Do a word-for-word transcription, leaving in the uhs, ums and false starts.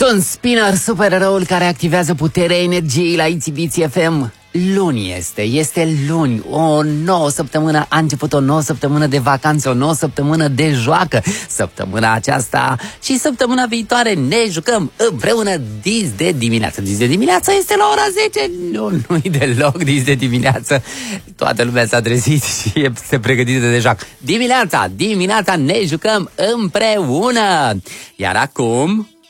Sunt Spinner, supereroul care activează puterea energiei la Itzibiții F M. Luni este, este luni, o nouă săptămână, a început o nouă săptămână de vacanță, o nouă săptămână de joacă. Săptămâna aceasta și săptămâna viitoare ne jucăm împreună dis de dimineață. Dis de dimineață este la ora zece, nu, nu-i deloc dis de dimineață. Toată lumea s-a trezit și este pregătită de joc. Dimineața, dimineața ne jucăm împreună. Iar acum